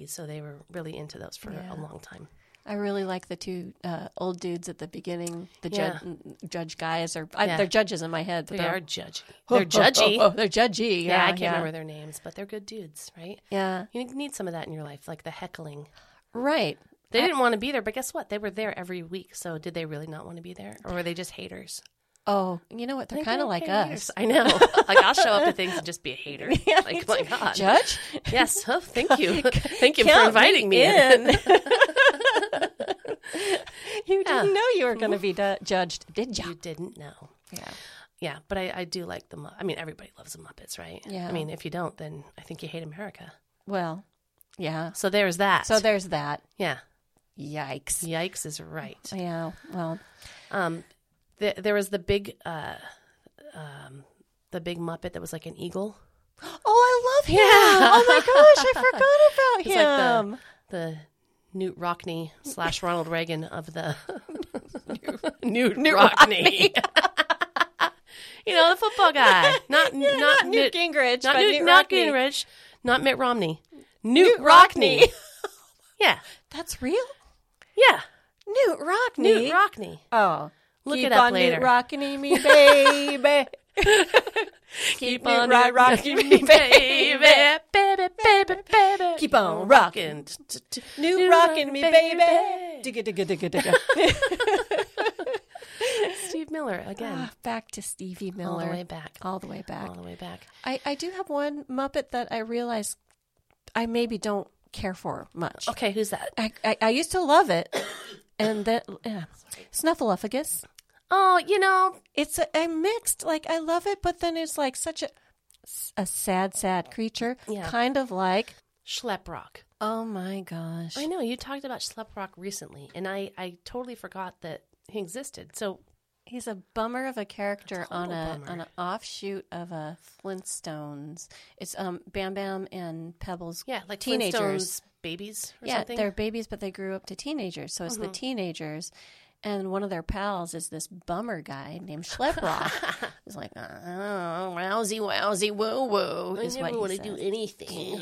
80s, so they were really into those for a long time. I really like the two old dudes at the beginning, the judge guys. Or Yeah. They're judges in my head. But They are judgy. They're judgy. They're judgy. Yeah, I can't remember their names, but they're good dudes, right? Yeah. You need some of that in your life, like the heckling. Right. They didn't want to be there, but guess what? They were there every week. So did they really not want to be there? Or were they just haters? Oh, you know what? They're kind of like us. I know. Like, I'll show up to things and just be a hater. Like, my God. Judge? Yes. Oh, thank you. Thank you for inviting me in. You didn't know you were going to be judged, did you? You didn't know. Yeah. Yeah, but I do like the I mean, everybody loves the Muppets, right? Yeah. I mean, if you don't, then I think you hate America. Well, yeah. So there's that. Yeah. Yikes. Yikes is right. Yeah, well. There was the big Muppet that was like an eagle. Oh, I love him. Yeah. Oh, my gosh, I forgot about him. Like the Newt Rockney / Ronald Reagan of the Newt Rockney. You know, the football guy. Not Newt Gingrich. Not Gingrich. Not Mitt Romney. Newt Rockney. Yeah. That's real? Yeah. Newt Rockney? Newt Rockney. Oh. Look Keep it up on later. Newt Rockney me, baby. Keep on Newt rocking me, baby. Baby. Keep on rocking. Newt rocking me, baby. Digga, digga, digga, digga. Steve Miller again. Back to Stevie Miller. All the way back. All the way back. All the way back. I do have one Muppet that I realize I maybe don't care for much. Okay, who's that? I used to love it. And then, Snuffleupagus. Oh, you know. It's a mixed, like, I love it, but then it's like such a sad creature. Yeah. Kind of like Schleprock. Oh my gosh. I know, you talked about Schleprock recently, and I totally forgot that he existed. So he's a bummer of a character on bummer. an offshoot of a Flintstones. It's Bam Bam and Pebbles. yeah, like teenagers. Flintstones babies or something. They're babies, but they grew up to teenagers. So it's the teenagers. And one of their pals is this bummer guy named Schleprock. He's like, oh, wowsy, wowsy, woo, woo. I never want to do anything.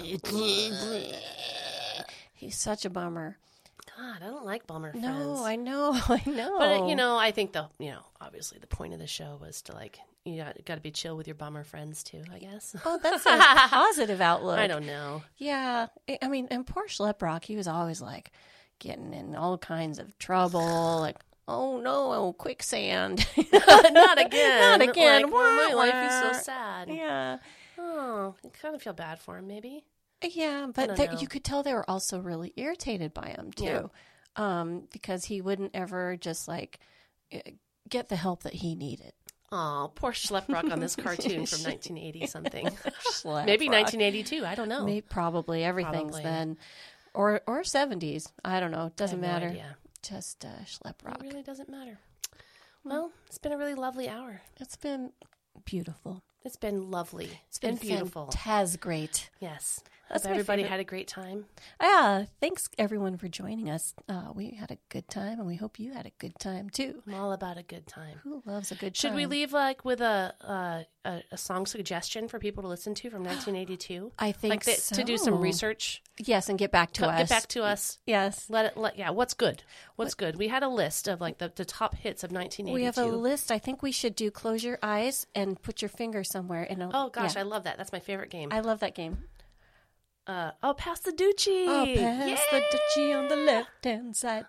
He's such a bummer. God, I don't like bummer friends. No, I know. But, you know, I think obviously the point of the show was to, like, you got to be chill with your bummer friends, too, I guess. Oh, that's a positive outlook. I don't know. Yeah. I mean, and poor Schleprock, he was always, like, getting in all kinds of trouble, like, oh, no, quicksand. Not again. Not again. Like, my life is so sad. Yeah. Oh, I kind of feel bad for him, maybe. Yeah, but you could tell they were also really irritated by him, too. Yeah. Because he wouldn't ever just, like, get the help that he needed. Oh, poor Schleprock on this cartoon from 1980-something. Schleprock. Maybe 1982. I don't know. Maybe, probably. Everything's then. Or 70s. I don't know. It doesn't matter. Idea. Just Schleprock. It really doesn't matter. Well, it's been a really lovely hour. It's been beautiful. It's been lovely. It's been beautiful. Great. Yes. That's Hope my everybody favorite. had a great time. Yeah. Thanks, everyone, for joining us. We had a good time, and we hope you had a good time, too. I'm all about a good time. Who loves a good time? Should we leave with a song suggestion for people to listen to from 1982? I think so. To do some research. Yes, and get back to us. Get back to us. Yes. What's good? What's good? We had a list of like the top hits of 1982. We have a list. I think we should do close your eyes and put your finger somewhere. Oh gosh, I love that. That's my favorite game. I love that game. Pass the Doochie. Oh, pass the Doochie on the left-hand side.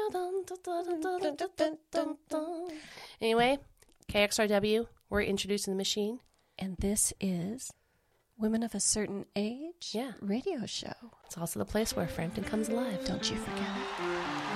Anyway, KXRW, we're introducing the machine. And this is Women of a Certain Age radio show. It's also the place where Frampton comes alive. Don't you forget it.